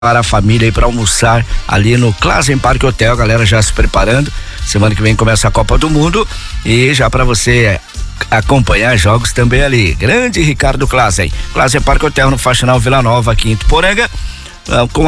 para a família e para almoçar ali no Klassen Parque Hotel, a galera já se preparando. Semana que vem começa a Copa do Mundo e já para você acompanhar jogos também ali. Grande Ricardo Klassen Parque Hotel no Faxinal Vila Nova, aqui em Tuporanga, com